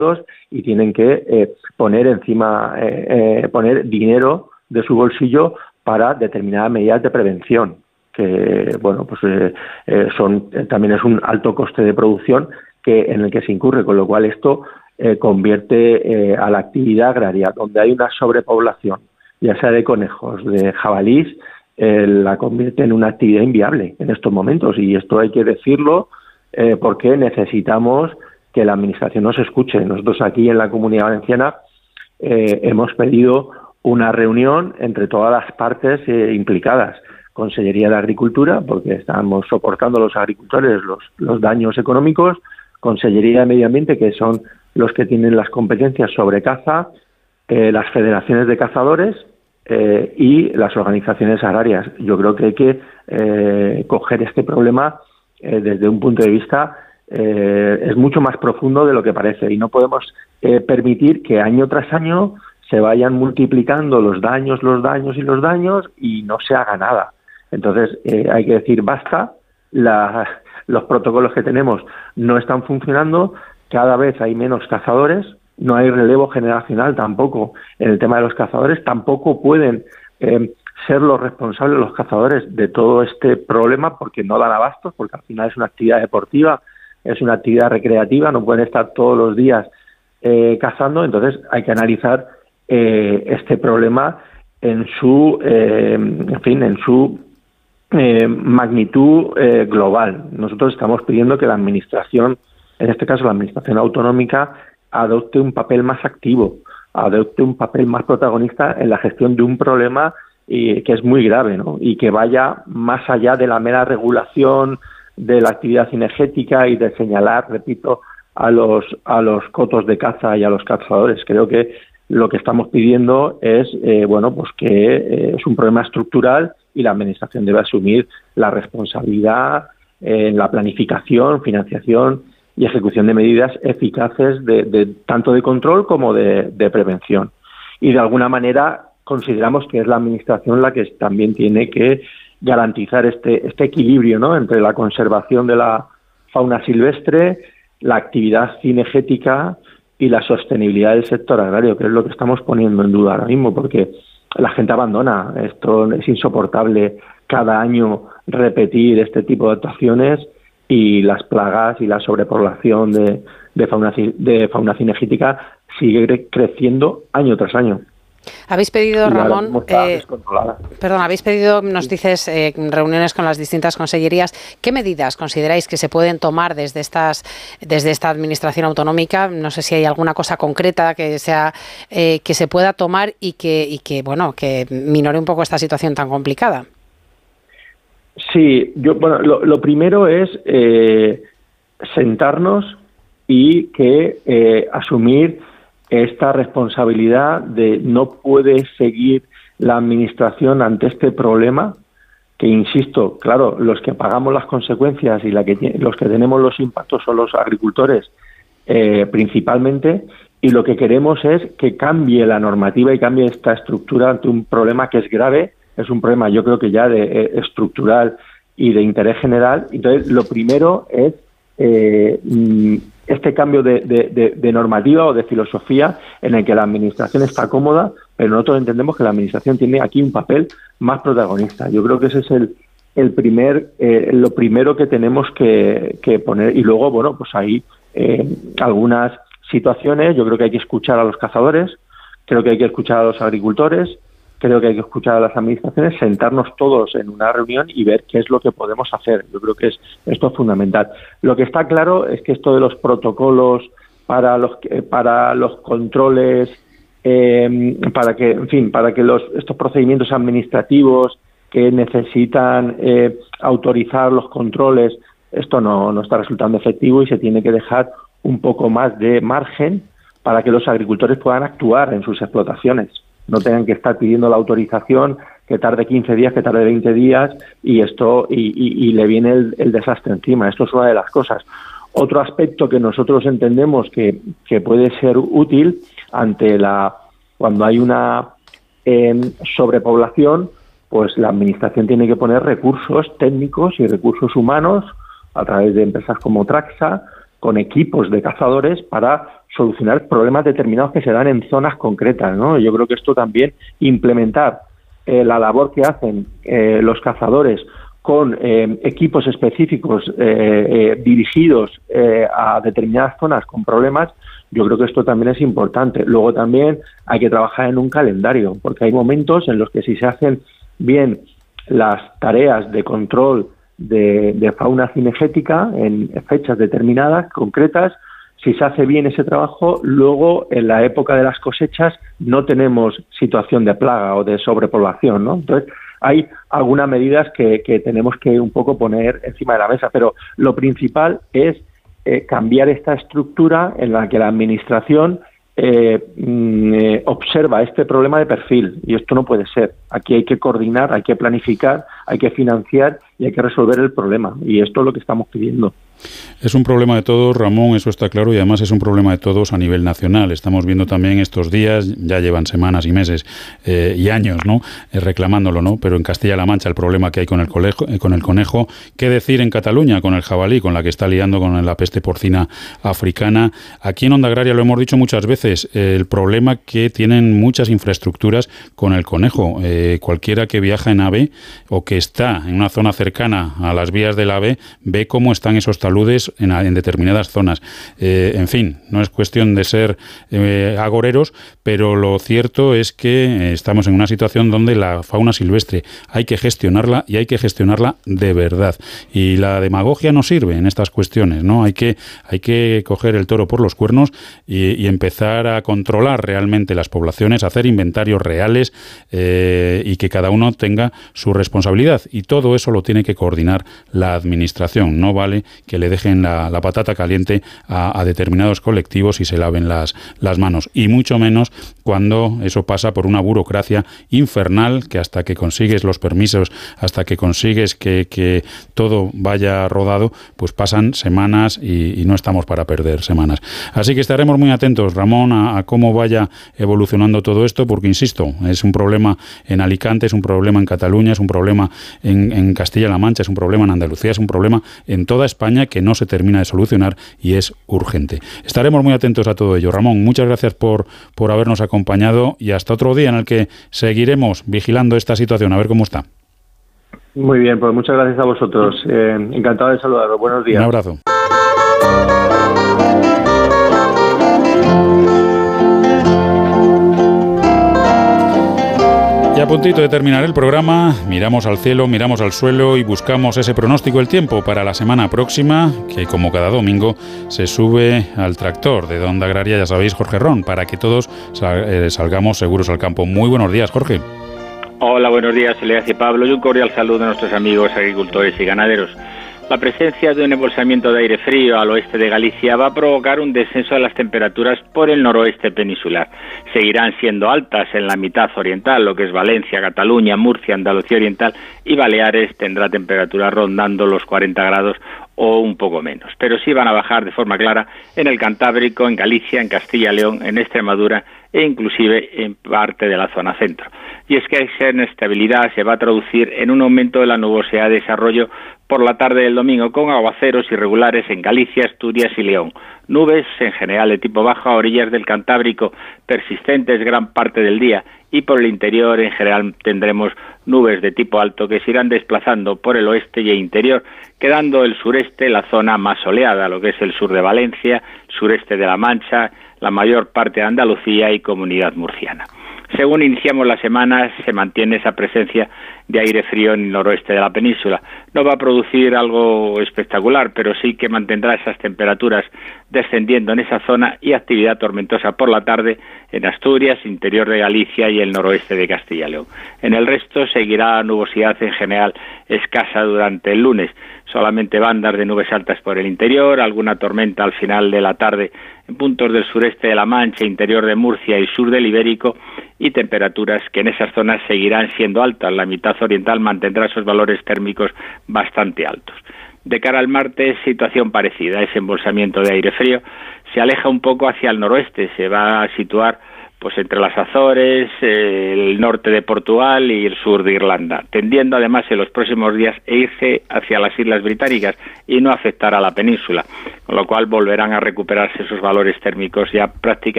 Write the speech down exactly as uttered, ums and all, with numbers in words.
y tienen que eh, poner encima, eh, eh, poner dinero de su bolsillo para determinadas medidas de prevención, que bueno, pues eh, eh, son eh, también es un alto coste de producción que en el que se incurre, con lo cual esto eh, convierte eh, a la actividad agraria, donde hay una sobrepoblación, ya sea de conejos, de jabalís, eh, la convierte en una actividad inviable en estos momentos, y esto hay que decirlo eh, porque necesitamos que la Administración nos escuche. Nosotros aquí en la Comunidad Valenciana eh, hemos pedido una reunión entre todas las partes eh, implicadas, Consellería de Agricultura, porque estamos soportando los agricultores los, los daños económicos, Consellería de Medio Ambiente, que son los que tienen las competencias sobre caza, eh, las federaciones de cazadores eh, y las organizaciones agrarias. Yo creo que hay que eh, coger este problema eh, desde un punto de vista eh, es mucho más profundo de lo que parece, y no podemos eh, permitir que año tras año se vayan multiplicando los daños, los daños y los daños y no se haga nada. Entonces eh, hay que decir basta, la, los protocolos que tenemos no están funcionando, cada vez hay menos cazadores, no hay relevo generacional tampoco en el tema de los cazadores, tampoco pueden eh, ser los responsables los cazadores de todo este problema porque no dan abastos, porque al final es una actividad deportiva, es una actividad recreativa, no pueden estar todos los días eh, cazando. Entonces hay que analizar eh, este problema en su, eh, en fin, en su eh, magnitud eh, global. Nosotros estamos pidiendo que la Administración, en este caso la Administración autonómica, adopte un papel más activo, adopte un papel más protagonista en la gestión de un problema y, que es muy grave, ¿no? Y que vaya más allá de la mera regulación de la actividad cinegética y de señalar, repito, a los a los cotos de caza y a los cazadores. Creo que lo que estamos pidiendo es eh, bueno, pues que eh, es un problema estructural y la Administración debe asumir la responsabilidad en la planificación, financiación y ejecución de medidas eficaces de, de tanto de control como de, de prevención. Y de alguna manera consideramos que es la Administración la que también tiene que garantizar este este equilibrio, ¿no?, entre la conservación de la fauna silvestre, la actividad cinegética y la sostenibilidad del sector agrario, que es lo que estamos poniendo en duda ahora mismo, porque la gente abandona. Esto es insoportable cada año repetir este tipo de actuaciones, y las plagas y la sobrepoblación de, de fauna de fauna cinegética sigue creciendo año tras año. Habéis pedido, Ramón, eh, perdón, habéis pedido, nos dices, eh, reuniones con las distintas consellerías. ¿Qué medidas consideráis que se pueden tomar desde estas, desde esta administración autonómica? No sé si hay alguna cosa concreta que sea, eh, que se pueda tomar y que, y que, bueno, que minore un poco esta situación tan complicada. Sí, yo, bueno, lo, lo primero es eh, sentarnos y que eh, asumir esta responsabilidad de no puede seguir la Administración ante este problema, que insisto, claro, los que pagamos las consecuencias y la que, los que tenemos los impactos son los agricultores eh, principalmente, y lo que queremos es que cambie la normativa y cambie esta estructura ante un problema que es grave. Es un problema, yo creo que ya de eh, estructural y de interés general. Entonces, lo primero es eh, este cambio de, de, de, de normativa o de filosofía en el que la Administración está cómoda, pero nosotros entendemos que la Administración tiene aquí un papel más protagonista. Yo creo que ese es el, el primer, eh, lo primero que tenemos que, que poner. Y luego, bueno, pues hay eh, algunas situaciones. Yo creo que hay que escuchar a los cazadores, creo que hay que escuchar a los agricultores, creo que hay que escuchar a las administraciones, sentarnos todos en una reunión y ver qué es lo que podemos hacer. Yo creo que es esto es fundamental. Lo que está claro es que esto de los protocolos para los para los controles, eh, para que, en fin, para que los estos procedimientos administrativos que necesitan eh, autorizar los controles, esto no, no está resultando efectivo, y se tiene que dejar un poco más de margen para que los agricultores puedan actuar en sus explotaciones. No tengan que estar pidiendo la autorización, que tarde quince días, que tarde veinte días, y esto y, y, y le viene el, el desastre encima. Esto es una de las cosas. Otro aspecto que nosotros entendemos que, que puede ser útil ante la cuando hay una eh, sobrepoblación, pues la Administración tiene que poner recursos técnicos y recursos humanos a través de empresas como Traxa, con equipos de cazadores para solucionar problemas determinados que se dan en zonas concretas, ¿no? Yo creo que esto también, implementar eh, la labor que hacen eh, los cazadores con eh, equipos específicos eh, eh, dirigidos eh, a determinadas zonas con problemas, yo creo que esto también es importante. Luego también hay que trabajar en un calendario, porque hay momentos en los que si se hacen bien las tareas de control de, de fauna cinegética en fechas determinadas, concretas, si se hace bien ese trabajo, luego en la época de las cosechas no tenemos situación de plaga o de sobrepoblación, ¿no? Entonces, hay algunas medidas que, que tenemos que un poco poner encima de la mesa, pero lo principal es eh, cambiar esta estructura en la que la administración eh, eh, observa este problema de perfil, y esto no puede ser. Aquí hay que coordinar, hay que planificar, hay que financiar y hay que resolver el problema, y esto es lo que estamos pidiendo. Es un problema de todos, Ramón, eso está claro, y además es un problema de todos a nivel nacional. Estamos viendo también estos días, ya llevan semanas y meses eh, y años, ¿no?, eh, reclamándolo, ¿no? Pero en Castilla-La Mancha el problema que hay con el, conejo, eh, con el conejo, qué decir en Cataluña con el jabalí, con la que está liando con la peste porcina africana. Aquí en Onda Agraria lo hemos dicho muchas veces, eh, el problema que tienen muchas infraestructuras con el conejo. Eh, cualquiera que viaja en AVE o que está en una zona cercana a las vías del AVE ve cómo están esos taludes En, en determinadas zonas. Eh, en fin, no es cuestión de ser eh, agoreros, pero lo cierto es que eh, estamos en una situación donde la fauna silvestre hay que gestionarla y hay que gestionarla de verdad. Y la demagogia no sirve en estas cuestiones, ¿no? Hay que, hay que coger el toro por los cuernos y, y empezar a controlar realmente las poblaciones, hacer inventarios reales eh, y que cada uno tenga su responsabilidad. Y todo eso lo tiene que coordinar la administración. No vale que le dejen la, la patata caliente a, a determinados colectivos y se laven las, las manos. Y mucho menos cuando eso pasa por una burocracia infernal, que hasta que consigues los permisos, hasta que consigues que, que todo vaya rodado, pues pasan semanas y, y no estamos para perder semanas. Así que estaremos muy atentos, Ramón, a, a cómo vaya evolucionando todo esto, porque, insisto, es un problema en Alicante, es un problema en Cataluña, es un problema en, en Castilla-La Mancha, es un problema en Andalucía, es un problema en toda España que no se termina de solucionar y es urgente. Estaremos muy atentos a todo ello. Ramón, muchas gracias por, por habernos acompañado y hasta otro día en el que seguiremos vigilando esta situación, a ver cómo está. Muy bien, pues muchas gracias a vosotros. Eh, encantado de saludaros. Buenos días. Un abrazo. Y a puntito de terminar el programa, miramos al cielo, miramos al suelo y buscamos ese pronóstico del tiempo para la semana próxima, que como cada domingo se sube al tractor de Onda Agraria, ya sabéis, Jorge Ron, para que todos salgamos seguros al campo. Muy buenos días, Jorge. Hola, buenos días, Eleaz y Pablo, y un cordial saludo a nuestros amigos agricultores y ganaderos. La presencia de un embolsamiento de aire frío al oeste de Galicia va a provocar un descenso de las temperaturas por el noroeste peninsular. Seguirán siendo altas en la mitad oriental, lo que es Valencia, Cataluña, Murcia, Andalucía Oriental, y Baleares tendrá temperaturas rondando los cuarenta grados o un poco menos. Pero sí van a bajar de forma clara en el Cantábrico, en Galicia, en Castilla y León, en Extremadura e inclusive en parte de la zona centro. Y es que esa inestabilidad se va a traducir en un aumento de la nubosidad de desarrollo por la tarde del domingo, con aguaceros irregulares en Galicia, Asturias y León. Nubes, en general de tipo bajo, a orillas del Cantábrico, persistentes gran parte del día, y por el interior, en general, tendremos nubes de tipo alto que se irán desplazando por el oeste y el interior, quedando el sureste la zona más soleada, lo que es el sur de Valencia, sureste de La Mancha, la mayor parte de Andalucía y Comunidad Murciana. Según iniciamos la semana, se mantiene esa presencia de aire frío en el noroeste de la península. No va a producir algo espectacular, pero sí que mantendrá esas temperaturas descendiendo en esa zona y actividad tormentosa por la tarde en Asturias, interior de Galicia y el noroeste de Castilla y León. En el resto seguirá la nubosidad en general escasa durante el lunes. Solamente bandas de nubes altas por el interior, alguna tormenta al final de la tarde en puntos del sureste de La Mancha, interior de Murcia y sur del Ibérico, y temperaturas que en esas zonas seguirán siendo altas. La mitad oriental mantendrá esos valores térmicos bastante altos. De cara al martes, situación parecida. Ese embolsamiento de aire frío se aleja un poco hacia el noroeste, se va a situar pues entre las Azores, eh, el norte de Portugal y el sur de Irlanda, tendiendo además en los próximos días a irse hacia las Islas Británicas y no afectar a la península, con lo cual volverán a recuperarse esos valores térmicos ya prácticamente